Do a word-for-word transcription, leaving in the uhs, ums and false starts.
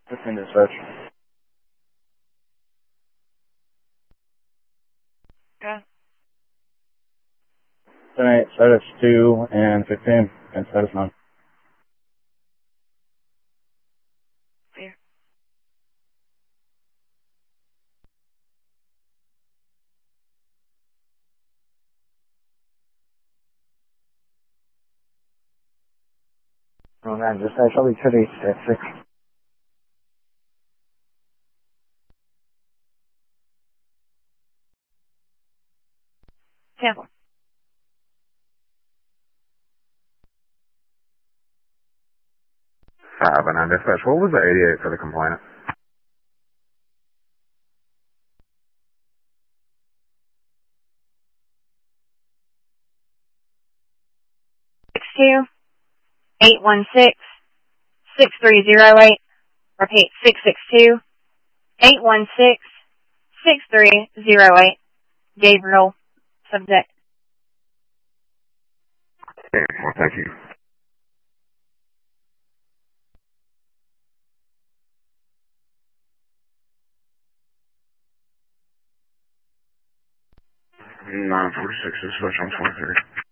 fifteen dispatch. Okay. ten eight, status two and fifteen, and status nine. Clear. Oh man, dispatch, I'll be today at six. Tampa. Five and nine dispatch. What was the eighty-eight for the complainant? Six two eight one six six three zero eight. Repeat six six two eight one six six three zero eight. Gabriel, subject. Okay, well, thank you. nine forty-six dispatch on twenty-three.